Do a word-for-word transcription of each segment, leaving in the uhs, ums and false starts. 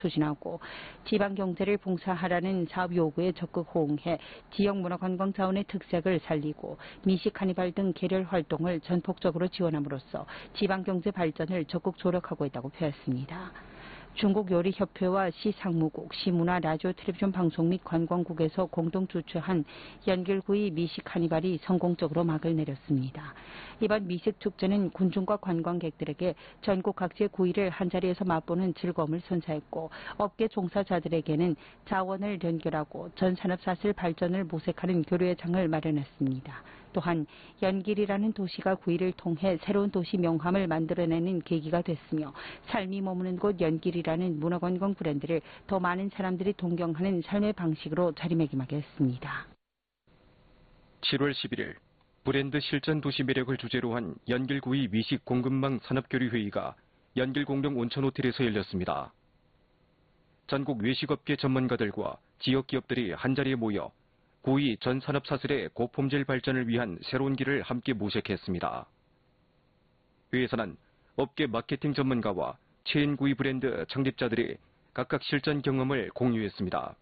추진하고 지방 경제를 봉사하라는 사업 요구에 적극 호응해 지역 문화관광 자원의 특색을 살리고 미식 카니발 등 계열 활동을 전폭적으로 지원함으로써 지방 경제 발전을 적극 조력하고 있다고 표했습니다. 중국요리협회와 시상무국, 시문화 라디오 텔레비전 방송 및 관광국에서 공동 주최한 연길구이 미식 카니발이 성공적으로 막을 내렸습니다. 이번 미식 축제는 군중과 관광객들에게 전국 각지의 구이를 한자리에서 맛보는 즐거움을 선사했고 업계 종사자들에게는 자원을 연결하고 전 산업사슬 발전을 모색하는 교류의 장을 마련했습니다. 또한 연길이라는 도시가 구이를 통해 새로운 도시 명함을 만들어내는 계기가 됐으며 삶이 머무는 곳 연길이라는 문화관광 브랜드를 더 많은 사람들이 동경하는 삶의 방식으로 자리매김하게 했습니다. 칠월 십일일 브랜드 실전 도시 매력을 주제로 한 연길구이 미식 공급망 산업교류회의가 연길공룡 온천호텔에서 열렸습니다. 전국 외식업계 전문가들과 지역 기업들이 한자리에 모여 구이 전 산업사슬의 고품질 발전을 위한 새로운 길을 함께 모색했습니다. 회의에서는 업계 마케팅 전문가와 체인 구이 브랜드 창립자들이 각각 실전 경험을 공유했습니다.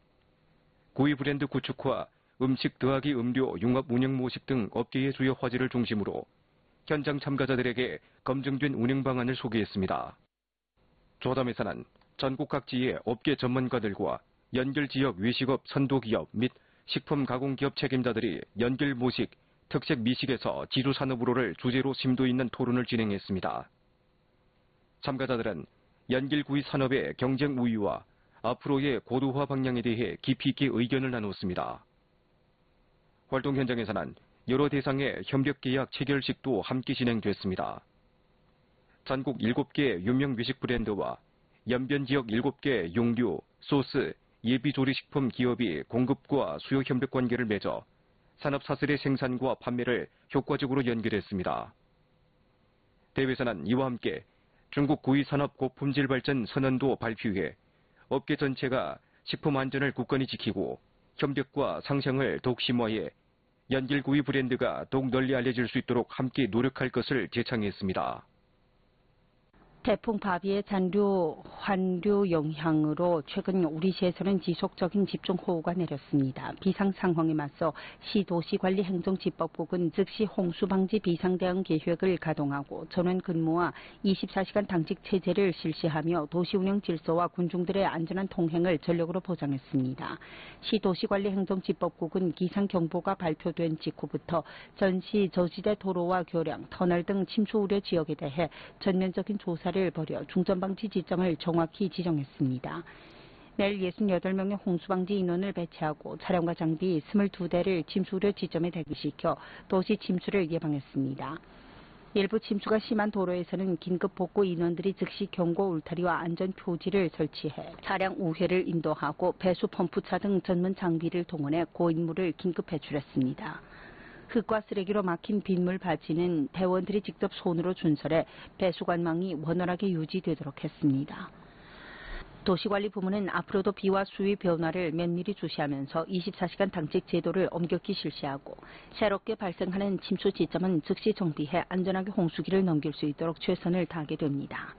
구이 브랜드 구축과 음식 더하기 음료 융합 운영 모식 등 업계의 주요 화제를 중심으로 현장 참가자들에게 검증된 운영 방안을 소개했습니다. 조담에서는 전국 각지의 업계 전문가들과 연길 지역 외식업 선도기업 및 식품 가공기업 책임자들이 연길 모식, 특색 미식에서 지주산업으로를 주제로 심도 있는 토론을 진행했습니다. 참가자들은 연길구이 산업의 경쟁 우위와 앞으로의 고도화 방향에 대해 깊이 있게 의견을 나눴습니다. 활동 현장에서는 여러 대상의 협력 계약 체결식도 함께 진행됐습니다. 전국 일곱 개 유명 외식 브랜드와 연변 지역 일곱 개 용류, 소스, 예비조리식품 기업이 공급과 수요 협력 관계를 맺어 산업사슬의 생산과 판매를 효과적으로 연결했습니다. 대회에서는 이와 함께 중국 구이산업 고품질 발전 선언도 발표해 업계 전체가 식품 안전을 굳건히 지키고 협력과 상생을 더욱 심화해 연길구이 브랜드가 더욱 널리 알려질 수 있도록 함께 노력할 것을 제창했습니다. 태풍 바비의 잔류, 환류 영향으로 최근 우리 시에서는 지속적인 집중호우가 내렸습니다. 비상 상황에 맞서 시도시관리행정지법국은 즉시 홍수방지 비상대응 계획을 가동하고 전원 근무와 이십사 시간 당직 체제를 실시하며 도시운영 질서와 군중들의 안전한 통행을 전력으로 보장했습니다. 시도시관리행정지법국은 기상경보가 발표된 직후부터 전시 저지대 도로와 교량, 터널 등 침수 우려 지역에 대해 전면적인 조사를 벌여 중점방지 지점을 정확히 지정했습니다. 내일 육십팔 명의 홍수방지 인원을 배치하고 차량과 장비 이십이 대를 침수 우려 지점에 대기시켜 도시 침수를 예방했습니다. 일부 침수가 심한 도로에서는 긴급 복구 인원들이 즉시 경고 울타리와 안전 표지를 설치해 차량 우회를 인도하고 배수 펌프차 등 전문 장비를 동원해 고인물을 긴급 배출했습니다. 흙과 쓰레기로 막힌 빗물 바지는 대원들이 직접 손으로 준설해 배수관망이 원활하게 유지되도록 했습니다. 도시관리 부문은 앞으로도 비와 수위 변화를 면밀히 주시하면서 이십사 시간 당직 제도를 엄격히 실시하고 새롭게 발생하는 침수 지점은 즉시 정비해 안전하게 홍수기를 넘길 수 있도록 최선을 다하게 됩니다.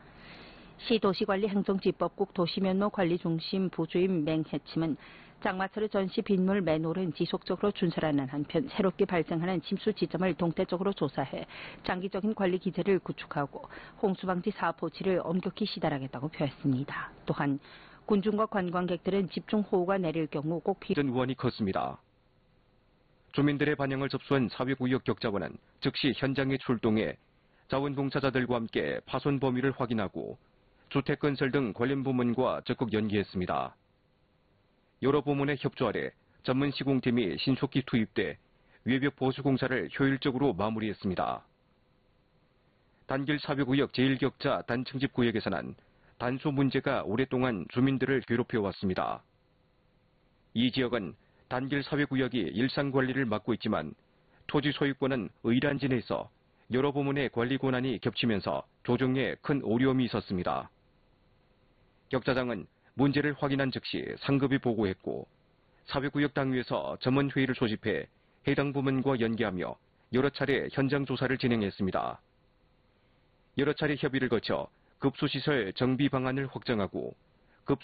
시도시관리행정지법국 도시면로관리중심 부주임 맹해침은 장마철의 전시 빗물 맨홀은 지속적으로 준설하는 한편 새롭게 발생하는 침수 지점을 동태적으로 조사해 장기적인 관리 기제를 구축하고 홍수방지 사업 호치를 엄격히 시달하겠다고 표했습니다. 또한 군중과 관광객들은 집중호우가 내릴 경우 꼭 필요한 우환이 컸습니다. 주민들의 반영을 접수한 사회구역 격자원은 즉시 현장에 출동해 자원봉사자들과 함께 파손 범위를 확인하고 주택건설 등 관련 부문과 적극 연계했습니다. 여러 부문의 협조 아래 전문 시공팀이 신속히 투입돼 외벽 보수 공사를 효율적으로 마무리했습니다. 단길 사회구역 제일 격자 단층집 구역에서는 단수 문제가 오랫동안 주민들을 괴롭혀왔습니다. 이 지역은 단길 사회구역이 일상관리를 맡고 있지만 토지 소유권은 의란진에 있어 여러 부문의 관리 권한이 겹치면서 조정에 큰 어려움이 있었습니다. 격자장은 문제를 확인한 즉시 상급위 보고했고 사회구역 당위에서 전문회의를 소집해 해당 부문과 연계하며 여러 차례 현장 조사를 진행했습니다. 여러 차례 협의를 거쳐 급수시설 정비 방안을 확정하고